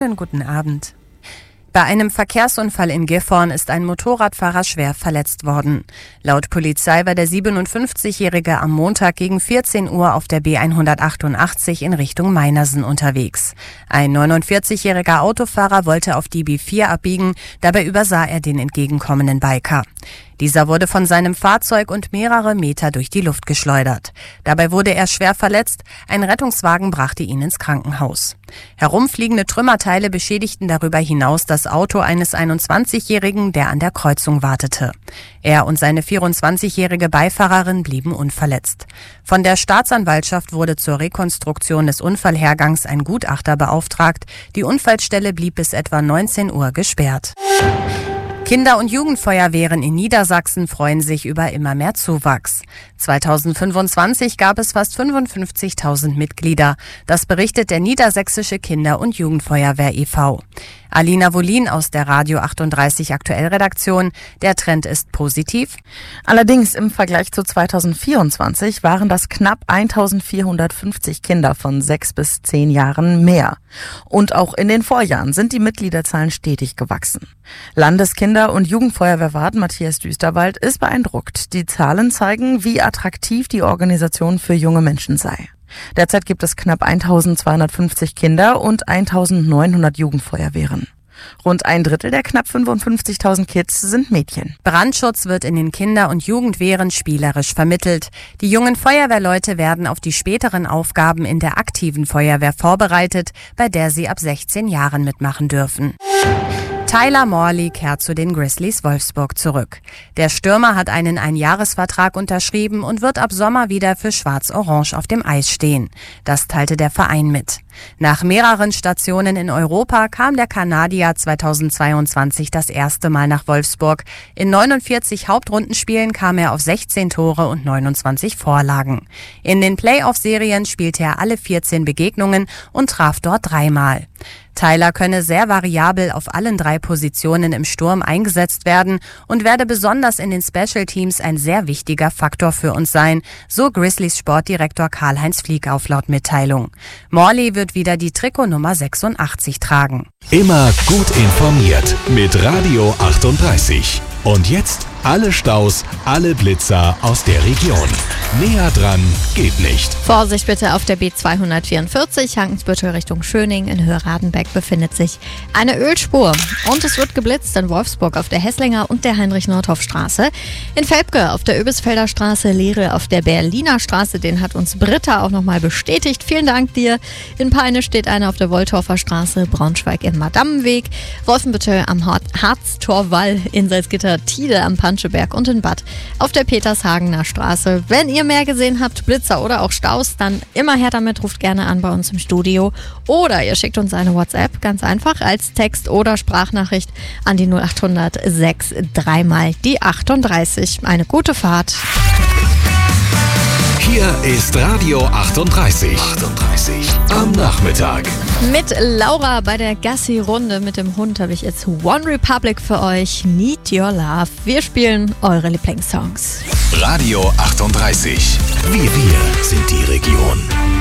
Guten Abend. Bei einem Verkehrsunfall in Gifhorn ist ein Motorradfahrer schwer verletzt worden. Laut Polizei war der 57-Jährige am Montag gegen 14 Uhr auf der B188 in Richtung Meinersen unterwegs. Ein 49-jähriger Autofahrer wollte auf die B4 abbiegen, dabei übersah er den entgegenkommenden Biker. Dieser wurde von seinem Fahrzeug und mehrere Meter durch die Luft geschleudert. Dabei wurde er schwer verletzt, ein Rettungswagen brachte ihn ins Krankenhaus. Herumfliegende Trümmerteile beschädigten darüber hinaus das Auto eines 21-Jährigen, der an der Kreuzung wartete. Er und seine 24-jährige Beifahrerin blieben unverletzt. Von der Staatsanwaltschaft wurde zur Rekonstruktion des Unfallhergangs ein Gutachter beauftragt. Die Unfallstelle blieb bis etwa 19 Uhr gesperrt. Kinder- und Jugendfeuerwehren in Niedersachsen freuen sich über immer mehr Zuwachs. 2025 gab es fast 55.000 Mitglieder. Das berichtet der Niedersächsische Kinder- und Jugendfeuerwehr e.V. Alina Wolin aus der Radio 38 Aktuell-Redaktion. Der Trend ist positiv. Allerdings im Vergleich zu 2024 waren das knapp 1.450 Kinder von 6 bis 10 Jahren mehr. Und auch in den Vorjahren sind die Mitgliederzahlen stetig gewachsen. Landeskinder- und Jugendfeuerwehrwart Matthias Düsterwald ist beeindruckt. Die Zahlen zeigen, wie attraktiv die Organisation für junge Menschen sei. Derzeit gibt es knapp 1.250 Kinder- und 1.900 Jugendfeuerwehren. Rund ein Drittel der knapp 55.000 Kids sind Mädchen. Brandschutz wird in den Kinder- und Jugendwehren spielerisch vermittelt. Die jungen Feuerwehrleute werden auf die späteren Aufgaben in der aktiven Feuerwehr vorbereitet, bei der sie ab 16 Jahren mitmachen dürfen. Tyler Morley kehrt zu den Grizzlies Wolfsburg zurück. Der Stürmer hat einen Einjahresvertrag unterschrieben und wird ab Sommer wieder für Schwarz-Orange auf dem Eis stehen. Das teilte der Verein mit. Nach mehreren Stationen in Europa kam der Kanadier 2022 das erste Mal nach Wolfsburg. In 49 Hauptrundenspielen kam er auf 16 Tore und 29 Vorlagen. In den Playoff-Serien spielte er alle 14 Begegnungen und traf dort 3-mal. Tyler könne sehr variabel auf allen 3 Positionen im Sturm eingesetzt werden und werde besonders in den Special Teams ein sehr wichtiger Faktor für uns sein, so Grizzlies Sportdirektor Karl-Heinz Fliegauf laut Mitteilung. Morley wird wieder die Trikotnummer 86 tragen. Immer gut informiert mit Radio 38. Und jetzt alle Staus, alle Blitzer aus der Region. Näher dran geht nicht. Vorsicht bitte auf der B244, Hankensbüttel Richtung Schöning. In Höradenbeck befindet sich eine Ölspur. Und es wird geblitzt in Wolfsburg auf der Hesslinger und der Heinrich-Nordhoff-Straße. In Velpke auf der Öbisfelder Straße, Lehre auf der Berliner Straße. Den hat uns Britta auch nochmal bestätigt. Vielen Dank dir. In Peine steht einer auf der Woltorfer Straße, Braunschweig im Madammenweg, Wolfenbüttel am Harztorwall, in Salzgitter, Tide am Panscheberg und in Bad auf der Petershagener Straße. Wenn ihr mehr gesehen habt, Blitzer oder auch Staus, dann immer her damit, ruft gerne an bei uns im Studio oder ihr schickt uns eine WhatsApp, ganz einfach, als Text oder Sprachnachricht an die 0800 6 3 die 38. Eine gute Fahrt. Hier ist Radio 38. Am Nachmittag. Mit Laura bei der Gassi-Runde mit dem Hund habe ich jetzt One Republic für euch. Need Your Love. Wir spielen eure Lieblingssongs. Radio 38. Wir sind die Region.